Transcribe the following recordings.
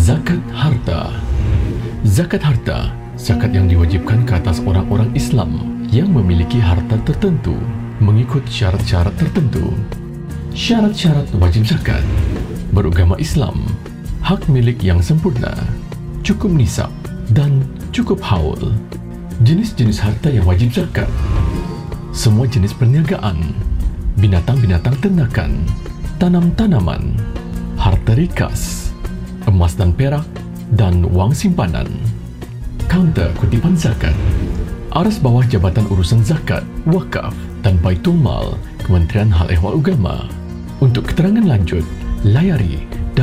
Zakat harta. Zakat harta, zakat yang diwajibkan ke atas orang-orang Islam yang memiliki harta tertentu mengikut syarat-syarat tertentu. Syarat-syarat wajib zakat: beragama Islam, hak milik yang sempurna, cukup nisab dan cukup haul. Jenis-jenis harta yang wajib zakat: semua jenis perniagaan, binatang-binatang ternakan, tanam-tanaman, harta rikas, emas dan perak, dan wang simpanan. Kaunter kutipan zakat: aras bawah Jabatan Urusan Zakat, Wakaf dan Baitul Mal, Kementerian Hal Ehwal Agama. Untuk keterangan lanjut, layari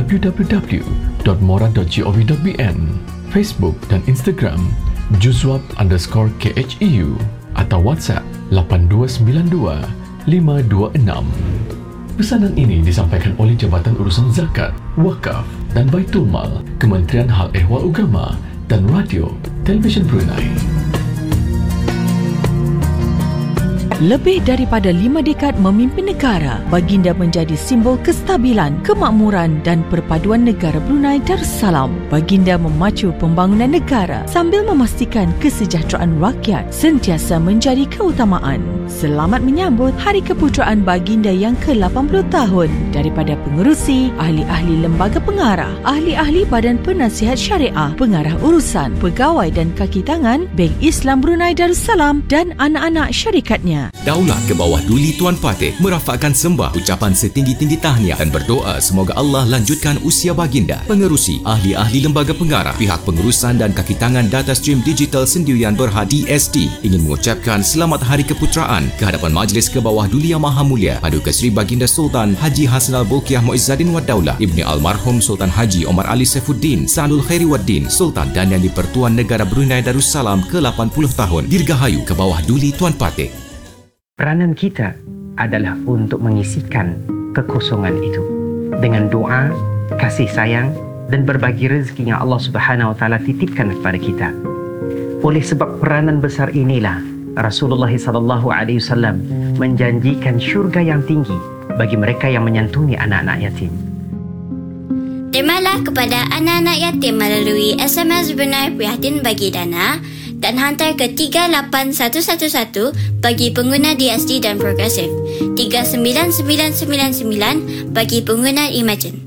www.mora.gov.bn, Facebook dan Instagram juzwab_KHEU atau WhatsApp 8292 526. Pesanan ini disampaikan oleh Jabatan Urusan Zakat, Wakaf dan Baitul Mal, Kementerian Hal Ehwal Agama dan Radio Televisyen Brunei. Lebih daripada 5 dekad memimpin negara, baginda menjadi simbol kestabilan, kemakmuran dan perpaduan negara Brunei Darussalam. Baginda memacu pembangunan negara sambil memastikan kesejahteraan rakyat sentiasa menjadi keutamaan. Selamat menyambut Hari Keputeraan Baginda yang ke-80 tahun daripada pengerusi, ahli-ahli lembaga pengarah, ahli-ahli Badan Penasihat Syariah, pengarah urusan, pegawai dan kaki tangan Bank Islam Brunei Darussalam dan anak-anak syarikatnya. Daulat ke bawah Duli Tuan Patih merafakkan sembah ucapan setinggi-tinggi tahniah dan berdoa semoga Allah lanjutkan usia baginda. Pengerusi, ahli-ahli lembaga pengarah, pihak pengurusan dan kaki tangan Data Stream Digital Sendirian Berhad DSD ingin mengucapkan selamat Hari Keputeraan ke hadapan Majlis ke bawah Duli Yang Maha Mulia Paduka Seri Baginda Sultan Haji Hassan Al-Bolkiah Muizzaddin Wad Daulah Ibni Almarhum Sultan Haji Omar Ali Saifuddin Sa'adul Khairi Waddin Sultan dan Yang di-Pertuan Negara Brunei Darussalam ke-80 tahun. Dirgahayu ke bawah Duli Tuan Patih. Peranan kita adalah untuk mengisikan kekosongan itu dengan doa, kasih sayang dan berbagi rezeki yang Allah Subhanahu Wa Taala titipkan kepada kita. Oleh sebab peranan besar inilah Rasulullah SAW menjanjikan syurga yang tinggi bagi mereka yang menyantuni anak-anak yatim. Terimalah kepada anak-anak yatim melalui SMS Brunei Prihatin Bagi Dana dan hantar ke 38111 bagi pengguna DSD dan Progresif, 39999 bagi pengguna Imagine.